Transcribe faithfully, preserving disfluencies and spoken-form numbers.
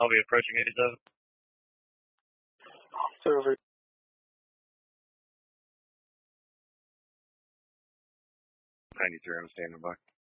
I'll be approaching eighty-seven. Sir, over. ninety-three, I'm standing by.